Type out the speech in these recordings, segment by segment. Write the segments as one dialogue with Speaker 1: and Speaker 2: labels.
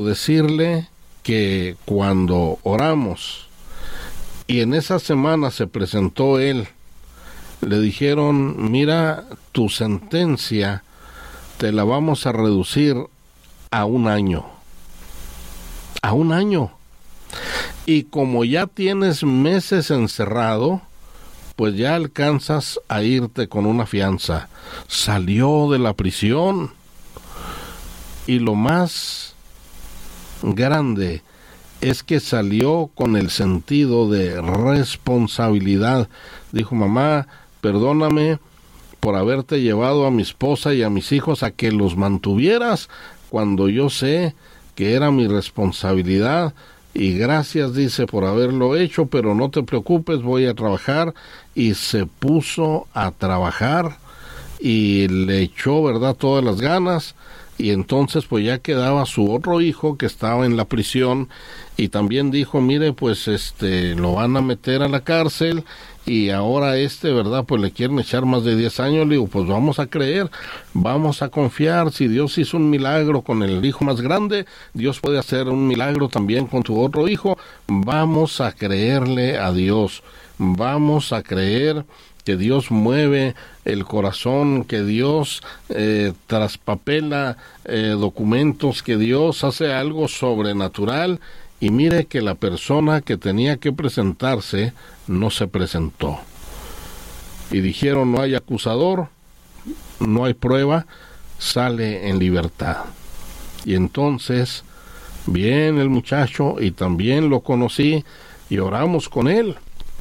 Speaker 1: decirle que cuando oramos y en esa semana se presentó él, le dijeron, mira, tu sentencia te la vamos a reducir a 1 año. A 1 año. Y como ya tienes meses encerrado, pues ya alcanzas a irte con una fianza. Salió de la prisión. Y lo más grande es que salió con el sentido de responsabilidad. Dijo, mamá, perdóname por haberte llevado a mi esposa y a mis hijos a que los mantuvieras cuando yo sé que era mi responsabilidad, y gracias, dice, por haberlo hecho, pero no te preocupes, voy a trabajar. Y se puso a trabajar y le echó, ¿verdad?, todas las ganas. Y entonces pues ya quedaba su otro hijo que estaba en la prisión, y también dijo, mire, pues lo van a meter a la cárcel, y ahora ¿verdad?, pues le quieren echar más de 10 años. Le digo, pues vamos a creer, vamos a confiar. Si Dios hizo un milagro con el hijo más grande, Dios puede hacer un milagro también con tu otro hijo. Vamos a creerle a Dios, vamos a creer que Dios mueve el corazón, que Dios traspapela documentos, que Dios hace algo sobrenatural. Y mire que la persona que tenía que presentarse no se presentó. Y dijeron, no hay acusador, no hay prueba, sale en libertad. Y entonces viene el muchacho, y también lo conocí, y oramos con él.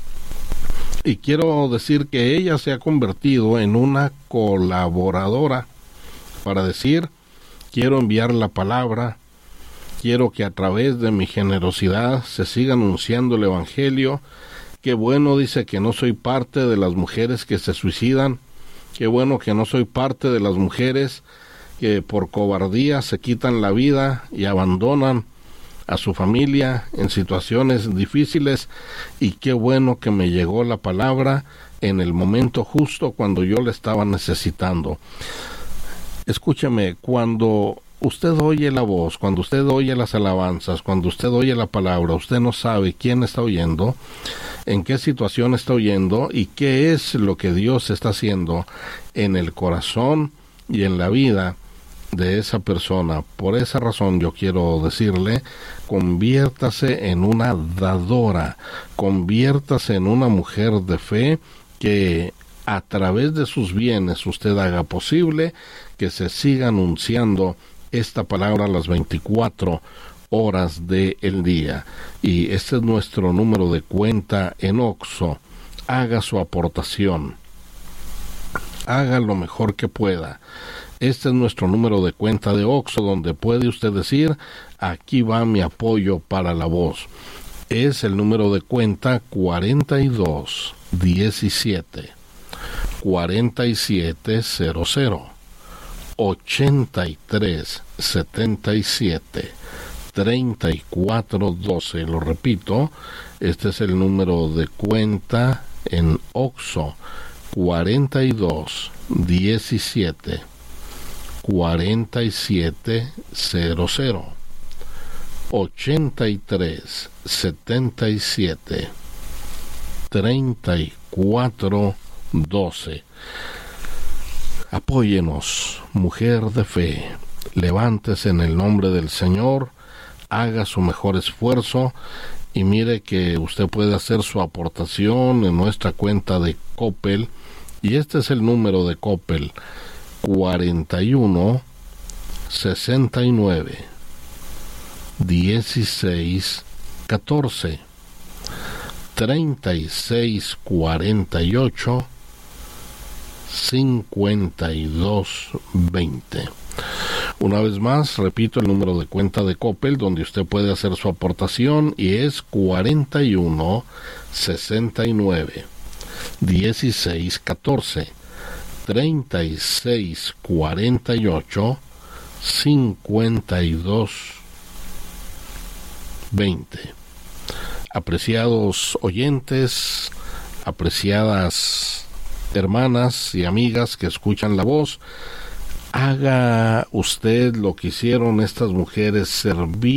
Speaker 1: Y quiero decir que ella se ha convertido en una colaboradora para decir, quiero enviar la palabra, quiero que a través de mi generosidad se siga anunciando el evangelio. Qué bueno, dice, que no soy parte de las mujeres que se suicidan. Qué bueno que no soy parte de las mujeres que por cobardía se quitan la vida y abandonan a su familia en situaciones difíciles. Y qué bueno que me llegó la palabra en el momento justo, cuando yo la estaba necesitando. Escúcheme, cuando usted oye la voz, cuando usted oye las alabanzas, cuando usted oye la palabra, usted no sabe quién está oyendo, en qué situación está oyendo y qué es lo que Dios está haciendo en el corazón y en la vida de esa persona. Por esa razón yo quiero decirle, conviértase en una dadora, conviértase en una mujer de fe, que a través de sus bienes usted haga posible que se siga anunciando esta palabra a las 24 horas del día. Y este es nuestro número de cuenta en Oxxo. Haga su aportación, haga lo mejor que pueda. Este es nuestro número de cuenta de Oxxo, donde puede usted decir, aquí va mi apoyo para la voz. Es el número de cuenta 4217 4700 8377 3412. Lo repito, este es el número de cuenta en Oxxo, 4217 4700 8377 3412. Apóyenos, mujer de fe. Levántese en el nombre del Señor, haga su mejor esfuerzo, y mire que usted puede hacer su aportación en nuestra cuenta de Coppel, y este es el número de Coppel: 41 69 16 14 36 48 52 20. Una vez más, repito el número de cuenta de Coppel donde usted puede hacer su aportación, y es 41 69 16 14 36 48 52 20. Apreciados oyentes, apreciadas hermanas y amigas que escuchan la voz, haga usted lo que hicieron estas mujeres, servir